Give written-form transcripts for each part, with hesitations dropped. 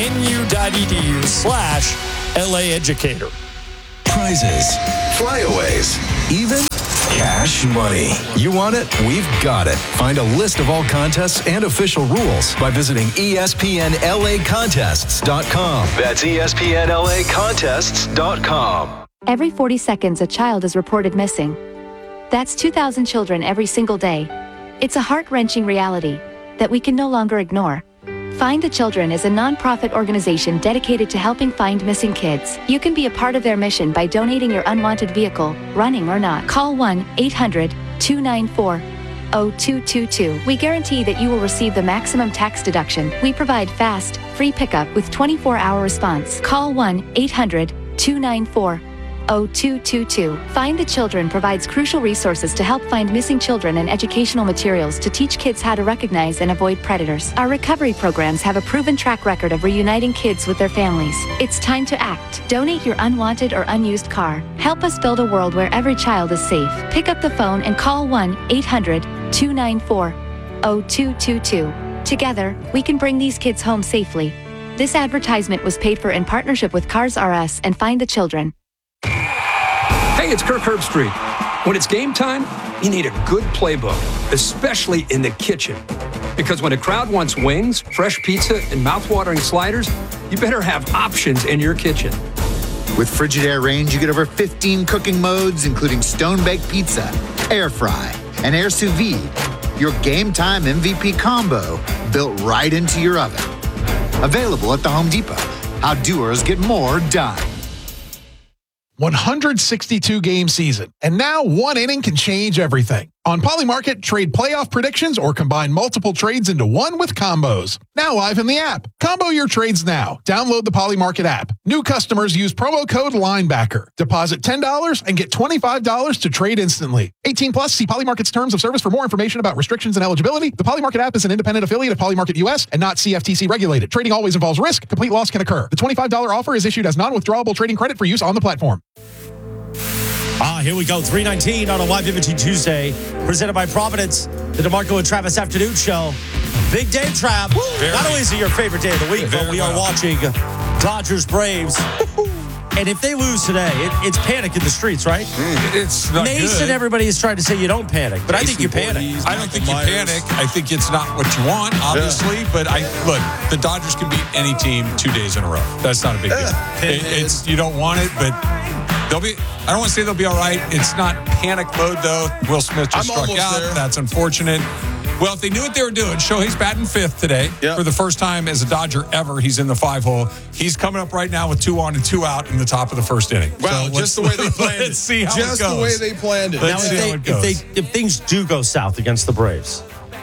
nu.edu/LA Educator. Prizes, flyaways, even cash money. You want it? We've got it. Find a list of all contests and official rules by visiting ESPNLAcontests.com. That's ESPNLAcontests.com. Every 40 seconds, a child is reported missing. That's 2,000 children every single day. It's a heart-wrenching reality that we can no longer ignore. Find the Children is a non-profit organization dedicated to helping find missing kids. You can be a part of their mission by donating your unwanted vehicle, running or not. Call 1-800-294-0222. We guarantee that you will receive the maximum tax deduction. We provide fast, free pickup with 24-hour response. Call 1-800-294-0222. Find the Children provides crucial resources to help find missing children and educational materials to teach kids how to recognize and avoid predators. Our recovery programs have a proven track record of reuniting kids with their families. It's time to act. Donate your unwanted or unused car. Help us build a world where every child is safe. Pick up the phone and call 1-800-294-0222. Together, we can bring these kids home safely. This advertisement was paid for in partnership with Cars R Us and Find the Children. Hey, it's Kirk Herbstreit. When it's game time, you need a good playbook, especially in the kitchen. Because when a crowd wants wings, fresh pizza, and mouth-watering sliders, you better have options in your kitchen. With Frigidaire Range, you get over 15 cooking modes, including stone-baked pizza, air fry, and air sous vide. Your game time MVP combo built right into your oven. Available at the Home Depot. How doers get more done. 162-game season, and now one inning can change everything. On Polymarket, trade playoff predictions or combine multiple trades into one with combos. Now live in the app. Combo your trades now. Download the Polymarket app. New customers use promo code LINEBACKER. Deposit $10 and get $25 to trade instantly. 18 plus, see Polymarket's terms of service for more information about restrictions and eligibility. The Polymarket app is an independent affiliate of Polymarket US and not CFTC regulated. Trading always involves risk. Complete loss can occur. The $25 offer is issued as non-withdrawable trading credit for use on the platform. Here we go. 3:19 on a Live Imaging Tuesday, presented by Providence, the DeMarco and Travis Afternoon Show. Big day, Trav. Not only is it your favorite day of the week, but we are watching Dodgers Braves. And if they lose today, it's panic in the streets, right? It's not Mason, good. everybody is trying to say you don't panic, but I think you panic. I don't think you panic. I think it's not what you want, obviously. Yeah. But look, the Dodgers can beat any team 2 days in a row. That's not a big deal. It's you don't want it, but they'll be. I don't want to say they'll be all right. It's not panic mode though. Will Smith just struck out. There. That's unfortunate. Well, if they knew what they were doing, Shohei's batting fifth today. Yep. For the first time as a Dodger ever. He's in the 5-hole. He's coming up right now with 2 on and 2 out in the top of the first inning. Wow, so just the way they planned it. Let's see how just it goes. the way they planned it. Now, if things do go south against the Braves,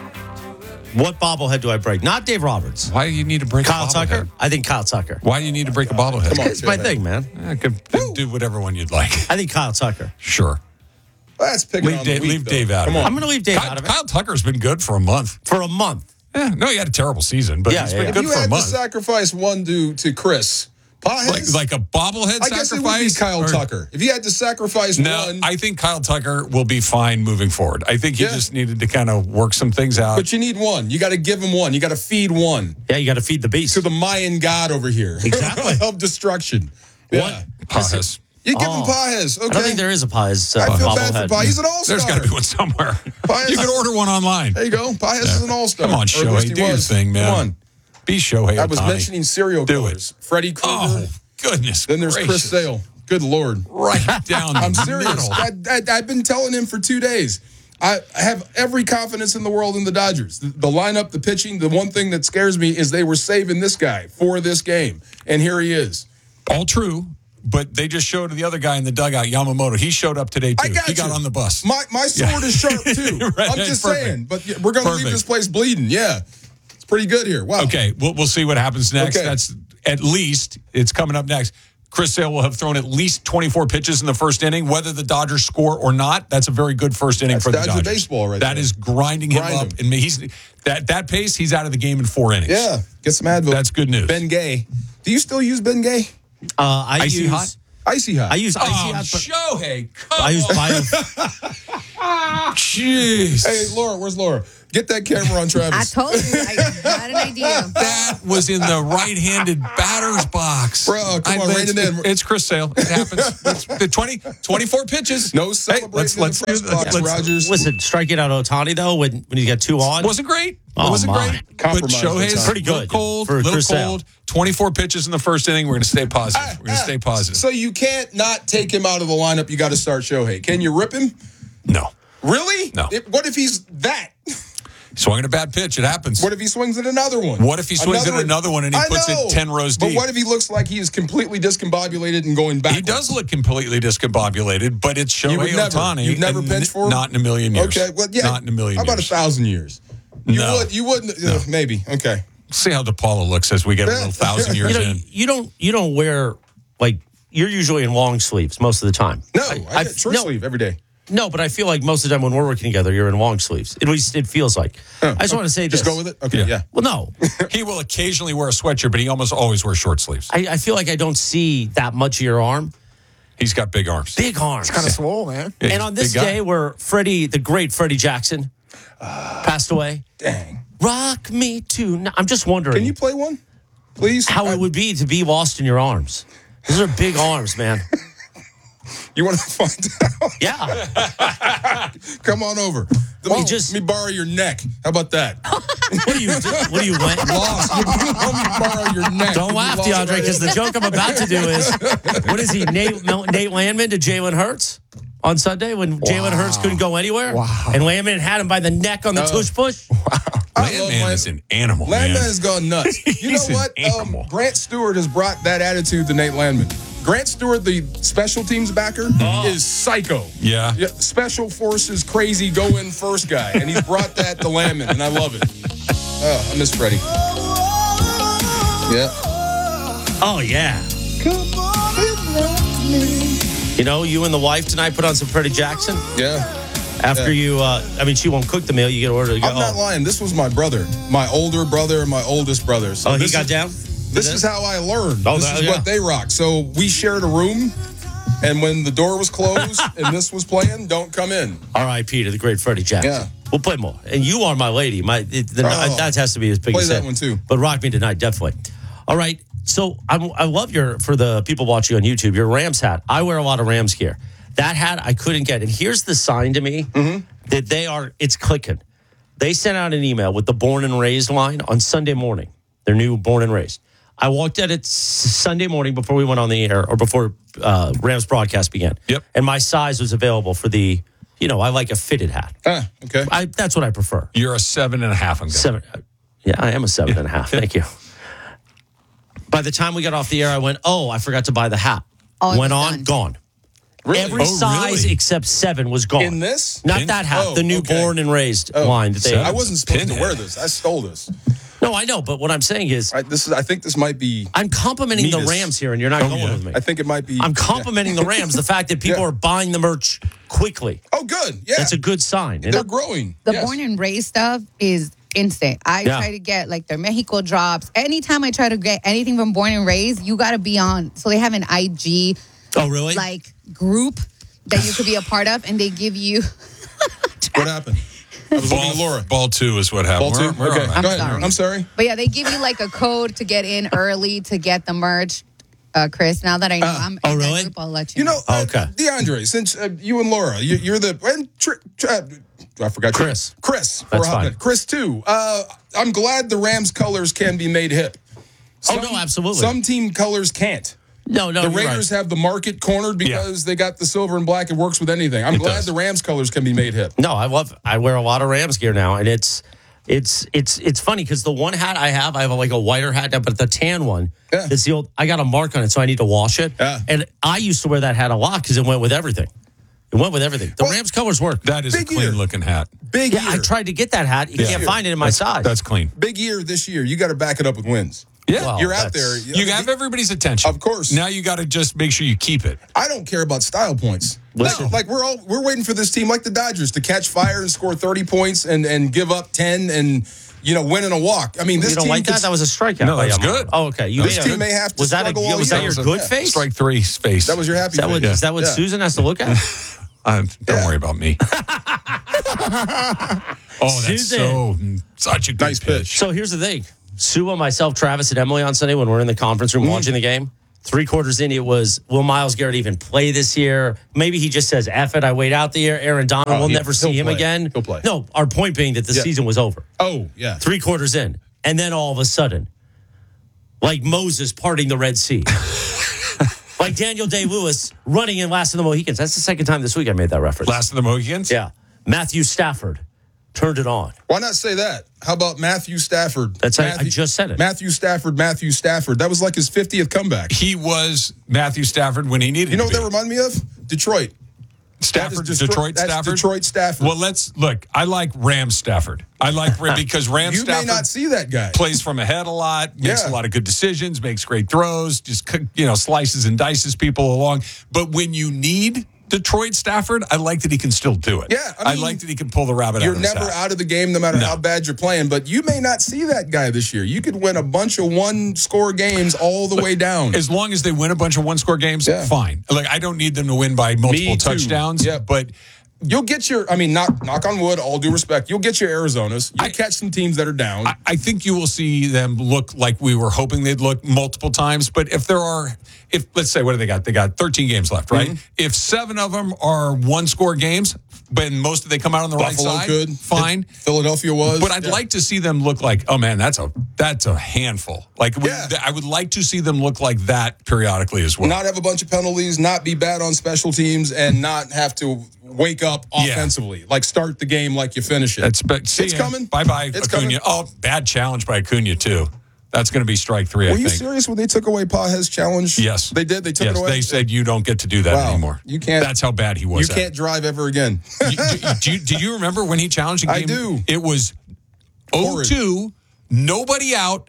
what bobblehead do I break? Not Dave Roberts. Why do you need to break Kyle a bobblehead? Tucker? I think Kyle Tucker. Why do you need to break a bobblehead? Come on, it's my thing, man. I could do whatever one you'd like. I think Kyle Tucker. Sure. That's picking on the week, leave Dave out of it. I'm going to leave Dave out of it. Kyle Tucker's been good for a month. For a month. Yeah, no, he had a terrible season, but he's been good for a month. If you had to sacrifice one to Chris, like a bobblehead sacrifice? I guess it would be Kyle Tucker. If you had to sacrifice one. I think Kyle Tucker will be fine moving forward. I think he just needed to kind of work some things out. But you need one. You got to give him one. You got to feed one. Yeah, you got to feed the beast. To the Mayan god over here. Exactly. Of destruction. What? Pages. You give him Pages. Okay. I don't think there is a Pages I feel bad for Pages. He's an all-star. There's got to be one somewhere. You can order one online. There you go. Pages is an all-star. Come on, Shohei. Do your thing, man. Come on. Be Shohei. I was mentioning serial killers. Freddie Krueger. Oh, goodness. Then there's gracious. Chris Sale. Good Lord. Right down I'm the serious. I've been telling him for 2 days. I have every confidence in the world in the Dodgers. The lineup, the pitching, the one thing that scares me is they were saving this guy for this game. And here he is. All true. But they just showed the other guy in the dugout, Yamamoto. He showed up today, too. He got on the bus. My sword is sharp, too. Right, I'm just saying. But we're going to leave this place bleeding. Yeah. It's pretty good here. Wow. Okay. We'll see what happens next. Okay. That's at least, it's coming up next. Chris Sale will have thrown at least 24 pitches in the first inning. Whether the Dodgers score or not, that's a very good first inning for the Dodgers. Dodger baseball right there. That is grinding him up. And he's that pace, he's out of the game in 4 innings. Yeah. Get some Advil. That's good news. Ben Gay. Do you still use Ben Gay? Icy Hot? Icy Hot. I use Icy Hot. Shohei, I use Bio. Jeez. Hey, Laura, where's Laura? Get that camera on I Travis. told you. I had an idea. That was in the right-handed batter's box. Bro, come on, rein it in. It's Chris Sale. It happens. It's the 24 pitches. No celebrating let's in the press do box, let's- Rogers. Listen, striking out Otani, though, when you got 2 on. Wasn't great. Oh, Wasn't my. great. But Compromised Shohei's Otani. Pretty good Cold, for little Chris Sale. cold. 24 pitches in the first inning. We're going to stay positive. We're going to stay positive. So you can't not take him out of the lineup. You got to start Shohei. Can you rip him? No. Really? No. What if he's that? Swung at a bad pitch. It happens. What if he swings at another one? What if he swings at another one and he I puts know, it 10 rows deep? But what if he looks like he is completely discombobulated and going back? He does look completely discombobulated, but it's Shohei Ohtani. You'd never and pinch for him? Not in a million years. Okay, well, yeah. Not in a million How about years. 1,000 years? No. You wouldn't. No. Maybe. Okay. See how DePaula looks as we get a little 1,000 years in. You don't wear, like, you're usually in long sleeves most of the time. No, I get short sleeve every day. No, but I feel like most of the time when we're working together, you're in long sleeves. At least it feels like. I just want to say this. Just go with it? Okay, yeah. Well, no. He will occasionally wear a sweatshirt, but he almost always wears short sleeves. I feel like I don't see that much of your arm. He's got big arms. Big arms. Kind of swole, man. Yeah, And he's on this big guy. day where the great Freddie Jackson passed away. Dang. Rock me too. I'm just wondering. Can you play one, please? how it would be to be lost in your arms? Those are big arms, man. You want to find out? Yeah. Come on over. Let me borrow your neck. How about that? What are you went? Lost. Let me borrow your neck. Don't laugh, You lost DeAndre, because the joke I'm about to do is, what is he, Nate Landman to Jalen Hurts on Sunday when Jalen Hurts couldn't go anywhere? Wow. And Landman had him by the neck on the tush push? Landman is an animal, Landman man. has gone nuts. You know He's an what? animal. Grant Stewart has brought that attitude to Nate Landman. Grant Stewart, the special teams backer, is psycho. Yeah. Special forces, crazy, go in first guy. And he's brought that to Landman, and I love it. I miss Freddie. Yeah. Oh, yeah. You know, you and the wife tonight put on some Freddie Jackson. Yeah. After you, she won't cook the meal. You get ordered to go. I'm not lying. This was my brother, my older brother, and my oldest brother. So he got down? This is how I learned. Oh, this is what they rock. So we shared a room, and when the door was closed and this was playing, don't come in. R.I.P. to the great Freddie Jackson. Yeah. We'll play more. And you are my lady. That has to be his biggest Play that hit. one, too. But Rock Me Tonight, definitely. All right. So I love for the people watching on YouTube, your Rams hat. I wear a lot of Rams gear. That hat I couldn't get. And here's the sign to me that it's clicking. They sent out an email with the Born and Raised line on Sunday morning, their new Born and Raised. I walked at it Sunday morning before we went on the air or before Rams broadcast began. Yep. And my size was available for the, I like a fitted hat. Okay. That's what I prefer. You're a 7.5. I'm going. 7. Yeah, I am a 7.5. Thank you. By the time we got off the air, I went, I forgot to buy the hat. Oh, went it was on, done. gone. Really? Every size really? except 7 was gone. In this? Not that hat, the new okay. Born and Raised line. That they I wasn't supposed to Pinhead. wear this. I stole this. No, I know, but what I'm saying is, I think this might be. I'm complimenting the Meanest. Rams here, and you're not going with me. I think it might be. I'm complimenting the Rams, the fact that people Yeah. are buying the merch quickly. Oh, good. Yeah. That's a good sign. And They're growing. The Yes. Born and Raised stuff is instant. I try to get like their Mexico drops. Anytime I try to get anything from Born and Raised, you got to be on. So they have an IG oh, really? like group that you could be a part of, and they give you. What happened? I was looking at Laura. Ball 2 is what happened. Ball 2? We're Okay. all right. Go ahead. sorry. I'm sorry. But yeah, they give you like a code to get in early to get the merch. Chris, now that I know I'm in really? that group, I'll let you You know. know, Okay. DeAndre, since you and Laura, you're the. And I forgot. Chris. Chris. That's We're fine. Chris, too. I'm glad the Rams colors can be made hip. No, absolutely. Some team colors can't. No, The you're Raiders right. have the market cornered because they got the silver and black. It works with anything. I'm glad does. the Rams colors can be made hip. No, I wear a lot of Rams gear now, and it's funny because the one hat I have like a whiter hat now, but the tan one, Yeah. it's the old. I got a mark on it, so I need to wash it. Yeah. And I used to wear that hat a lot because it went with everything. It went with everything. The Well, Rams colors work. That is a Big clean year. looking hat. Big Yeah, year. I tried to get that hat. You can't find it in my size. That's clean. Big year this year. You got to back it up with wins. Yeah. Well, You're out that's- there. You have everybody's attention. Of course. Now you got to just make sure you keep it. I don't care about style points. Listen. No, like we're waiting for this team like the Dodgers to catch fire and score 30 points and give up 10 and win in a walk. I mean, this You don't team like that? That was a strikeout. No, by that's Yamamoto. good. Oh, okay. This team may have to was that struggle all was that year. your good Yeah. face? Strike 3's face. That was your happy Is that face. what, is that what Yeah. Susan has to look at? Don't worry about me. Oh, that's such a good Nice pitch. So here's the thing. Sua, myself, Travis, and Emily on Sunday when we're in the conference room watching the game, 3 quarters in, it was, will Myles Garrett even play this year? Maybe he just says, F it, I wait out the year. Aaron Donald, we'll never see him again. He'll play. No, our point being that the season was over. Oh, yeah. 3 quarters in. And then all of a sudden, like Moses parting the Red Sea. Like Daniel Day-Lewis running in Last of the Mohicans. That's the second time this week I made that reference. Last of the Mohicans? Yeah. Matthew Stafford turned it on. Why not say that? How about Matthew Stafford? I just said it. Matthew Stafford. That was like his 50th comeback. He was Matthew Stafford when he needed You know to what be. that reminded me of? Detroit. Stafford, That's Detroit Stafford? Detroit Stafford. Well, let's look. I like Rams Stafford. I like because Rams you Stafford may not see that guy. plays from ahead a lot, makes a lot of good decisions, makes great throws, just slices and dices people along. But when you need Detroit Stafford, I like that he can still do it. Yeah, I like that he can pull the rabbit out of his hat. You're never out of the game no matter how bad you're playing, but you may not see that guy this year. You could win a bunch of one-score games all the way down. As long as they win a bunch of one-score games, fine. Like, I don't need them to win by multiple touchdowns, but you'll get your, knock on wood, all due respect, you'll get your Arizonas. You'll catch some teams that are down. I think you will see them look like we were hoping they'd look multiple times. But if let's say, what do they got? They got 13 games left, right? Mm-hmm. If 7 of them are one-score games, but most of they come out on the Buffalo right side, could. fine. Philadelphia was. But I'd like to see them look like, oh man, that's a handful. Like I would like to see them look like that periodically as well. Not have a bunch of penalties, not be bad on special teams, and not have to wake up offensively. Like start the game like you finish it. It's coming. Bye-bye, It's Acuna. coming. Oh, bad challenge by Acuna too. That's going to be strike 3, I think. Were you serious when they took away Page's challenge? Yes. They did? They took it away? They said you don't get to do that anymore. You can't. That's how bad he was. You can't drive ever again. Do you remember when he challenged a game? I do. It was 0-2, nobody out,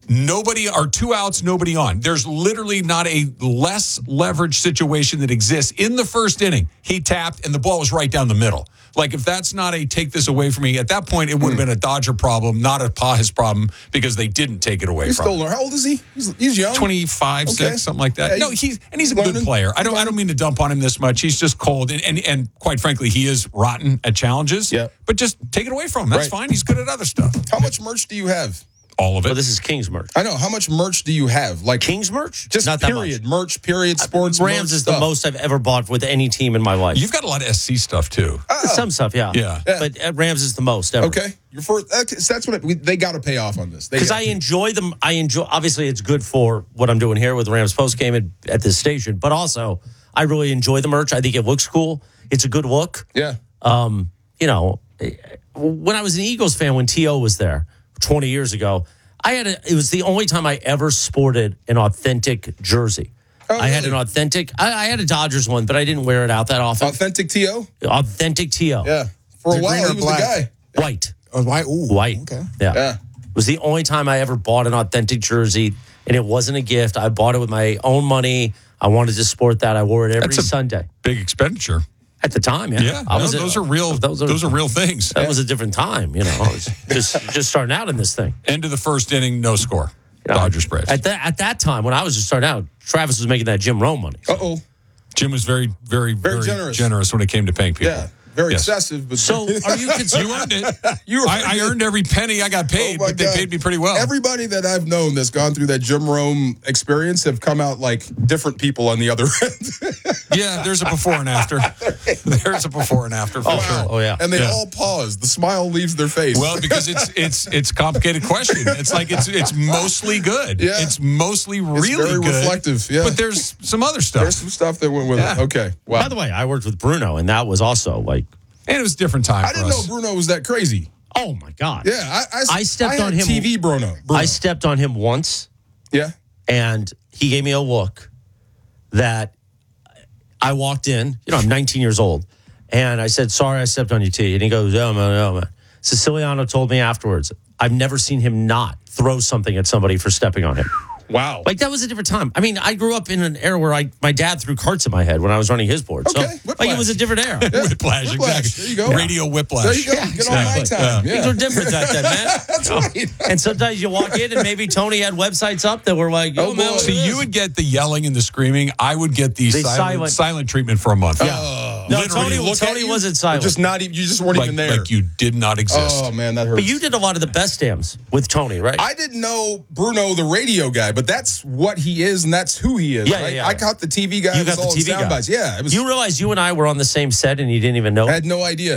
2 outs, nobody on. There's literally not a less leverage situation that exists. In the first inning, he tapped and the ball was right down the middle. Like, if that's not a take this away from me, at that point, it would have been a Dodger problem, not a Pages problem, because they didn't take it away from him. How old is he? He's young. 25, 6, something like that. Yeah, No, he's a good player. I don't mean to dump on him this much. He's just cold. And quite frankly, he is rotten at challenges. Yeah. But just take it away from him. That's fine. He's good at other stuff. How much merch do you have? All of it. Well, this is King's merch. I know. How much merch do you have? Like King's merch? Just not that period. much. Merch, period, sports. Rams is the most I've ever bought with any team in my life. You've got a lot of SC stuff, too. Some stuff, yeah. But Rams is the most ever. Okay. Your first, that's what they got to pay off on this. Because I enjoy them. Obviously, it's good for what I'm doing here with the Rams postgame at this station. But also, I really enjoy the merch. I think it looks cool. It's a good look. Yeah. When I was an Eagles fan, when T.O. was there 20 years ago, it was the only time I ever sported an authentic jersey. Oh, I had an authentic. I had a Dodgers one, but I didn't wear it out that often. Authentic T.O.? Authentic T.O. Yeah. For a while, he was the guy. White. Oh, white. Ooh, white. Okay. Yeah. It was the only time I ever bought an authentic jersey, and it wasn't a gift. I bought it with my own money. I wanted to sport that. I wore it every Sunday. Big expenditure. At the time, those are real. Those are real things. That was a different time, I was just starting out in this thing. End of the first inning, no score. Dodgers Braves. At that time, when I was just starting out, Travis was making that Jim Rome money. Uh-oh. Jim was very, very, very generous when it came to paying people. Yeah. Very excessive. But so, are you concerned? You earned it. I earned every penny I got paid, but they paid me pretty well. Everybody that I've known that's gone through that Jim Rome experience have come out like different people on the other end. Yeah, there's a before and after. There's a before and after for sure. Oh yeah. And they all pause. The smile leaves their face. Well, because it's a complicated question. It's like it's mostly good. Yeah. It's mostly really very good. Reflective. Yeah. But there's some other stuff. There's some stuff that went with it. Okay. Wow. By the way, I worked with Bruno, and that was also like. And it was a different time. I didn't know Bruno was that crazy. Oh my God! Yeah, I stepped on him. TV Bruno. I stepped on him once. Yeah, and he gave me a look that I walked in. I'm 19 years old, and I said, "Sorry, I stepped on your tee." And he goes, "Oh man." Siciliano told me afterwards, I've never seen him not throw something at somebody for stepping on him. Wow. Like, that was a different time. I mean, I grew up in an era where my dad threw carts at my head when I was running his board. Okay, so, like, it was a different era. Yeah. Whiplash, exactly. There you go. Radio whiplash. There you go. Get on my time. Things were different back then, man. That's right. And sometimes you walk in and maybe Tony had websites up that were like, Oh, man, boy. So you would get the yelling and the screaming. I would get the silent treatment for a month. Yeah. No, Literally look at Tony you, wasn't or silent. just not even. You just weren't even there. Like you did not exist. Oh man, that hurts. But you did a lot of the best dams with Tony, right? I didn't know Bruno, the radio guy, but that's what he is, and that's who he is. Yeah, right? yeah. I caught the TV guy. You It was got the all TV sound guy. bites. Yeah, it was. You realize you and I were on the same set and you didn't even know? I had no idea.